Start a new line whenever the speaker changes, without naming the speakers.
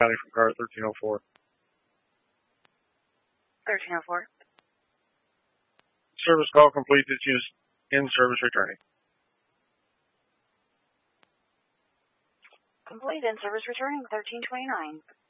County from car 1304.
1304.
Service call complete. Issues in service returning.
Complete in service returning 1329.